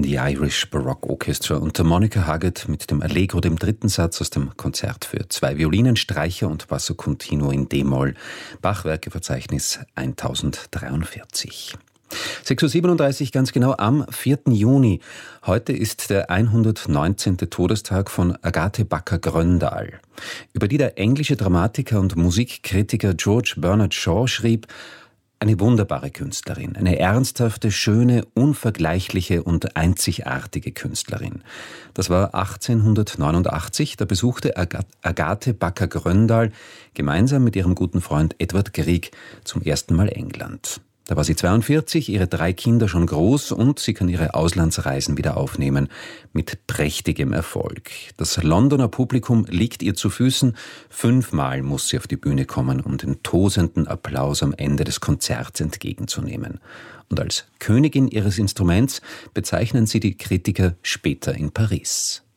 The Irish Baroque Orchestra unter Monica Haggett mit dem Allegro, dem dritten Satz aus dem Konzert für 2 Violinen, Streicher und Basso Continuo in D-Moll, Bach-Werkeverzeichnis 1043. 6:37 Uhr ganz genau am 4. Juni. Heute ist der 119. Todestag von Agathe Backer-Gröndal, über die der englische Dramatiker und Musikkritiker George Bernard Shaw schrieb: Eine wunderbare Künstlerin, eine ernsthafte, schöne, unvergleichliche und einzigartige Künstlerin. Das war 1889, da besuchte Agathe Backer-Gröndal gemeinsam mit ihrem guten Freund Edward Grieg zum ersten Mal England. Da war sie 42, ihre 3 Kinder schon groß und sie kann ihre Auslandsreisen wieder aufnehmen, mit prächtigem Erfolg. Das Londoner Publikum liegt ihr zu Füßen. 5-mal muss sie auf die Bühne kommen, um den tosenden Applaus am Ende des Konzerts entgegenzunehmen. Und als Königin ihres Instruments bezeichnen sie die Kritiker später in Paris.